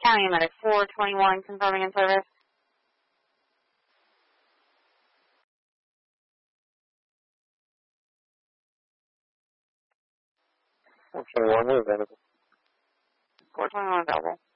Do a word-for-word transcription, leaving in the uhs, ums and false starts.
County Medic four twenty-one confirming in service. four twenty-one is available. four twenty-one available.